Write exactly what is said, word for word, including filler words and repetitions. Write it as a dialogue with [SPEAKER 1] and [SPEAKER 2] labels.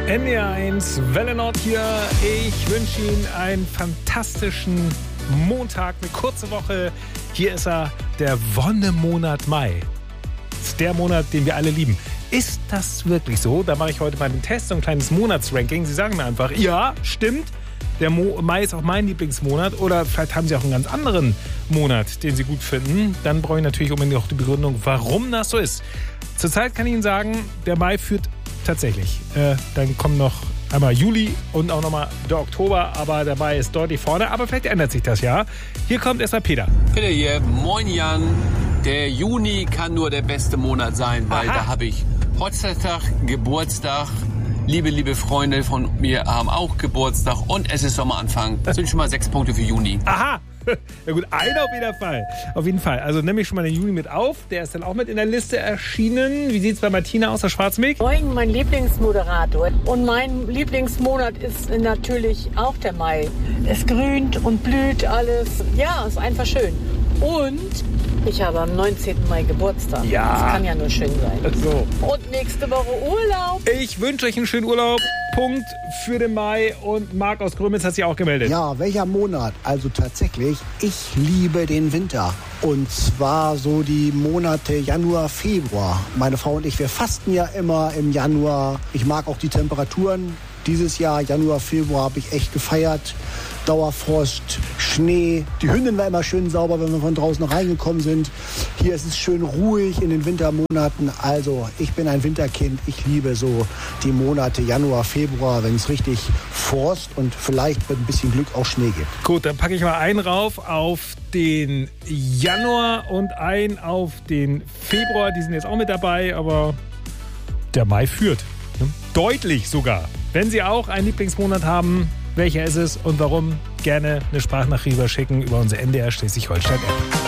[SPEAKER 1] N D R eins, Welle Nord hier. Ich wünsche Ihnen einen fantastischen Montag, eine kurze Woche. Hier ist er, der Wonnemonat Mai. Das ist der Monat, den wir alle lieben. Ist das wirklich so? Da mache ich heute mal den Test, so ein kleines Monatsranking. Sie sagen mir einfach, ja, stimmt. Der Mo- Mai ist auch mein Lieblingsmonat. Oder vielleicht haben Sie auch einen ganz anderen Monat, den Sie gut finden. Dann brauche ich natürlich unbedingt auch die Begründung, warum das so ist. Zurzeit kann ich Ihnen sagen, der Mai führt tatsächlich. Äh, dann kommen noch einmal Juli und auch nochmal der Oktober. Aber der Mai ist deutlich vorne. Aber vielleicht ändert sich das ja. Hier kommt erstmal Peter.
[SPEAKER 2] Peter hier. Moin Jan. Der Juni kann nur der beste Monat sein, weil Aha. da habe ich Hochzeitstag, Geburtstag. Liebe, liebe Freunde von mir haben auch Geburtstag und es ist Sommeranfang. Das sind schon mal sechs Punkte für Juni.
[SPEAKER 1] Aha! Ja gut, einer auf jeden Fall. Auf jeden Fall. Also nehme ich schon mal den Juni mit auf. Der ist dann auch mit in der Liste erschienen. Wie sieht es bei Martina aus, der Schwarzmilch?
[SPEAKER 3] Moin, mein Lieblingsmoderator. Und mein Lieblingsmonat ist natürlich auch der Mai. Es grünt und blüht alles. Ja, ist einfach schön. Und ich habe am neunzehnten Mai Geburtstag.
[SPEAKER 1] Ja.
[SPEAKER 3] Das kann ja nur schön sein.
[SPEAKER 1] So.
[SPEAKER 3] Und nächste Woche Urlaub.
[SPEAKER 1] Ich wünsche euch einen schönen Urlaub. Punkt für den Mai. Und Marc aus Grömitz hat sich auch gemeldet.
[SPEAKER 4] Ja, welcher Monat? Also tatsächlich, ich liebe den Winter. Und zwar so die Monate Januar, Februar. Meine Frau und ich, wir fasten ja immer im Januar. Ich mag auch die Temperaturen. Dieses Jahr, Januar, Februar, habe ich echt gefeiert. Dauerfrost, Schnee. Die Hündin war immer schön sauber, wenn wir von draußen reingekommen sind. Hier ist es schön ruhig in den Wintermonaten. Also ich bin ein Winterkind. Ich liebe so die Monate Januar, Februar, wenn es richtig Frost und vielleicht mit ein bisschen Glück auch Schnee gibt.
[SPEAKER 1] Gut, dann packe ich mal einen rauf auf den Januar und einen auf den Februar. Die sind jetzt auch mit dabei, aber der Mai führt. Ne? Deutlich sogar. Wenn Sie auch einen Lieblingsmonat haben, welcher ist es und warum? Gerne eine Sprachnachricht schicken über unsere N D R Schleswig-Holstein-App.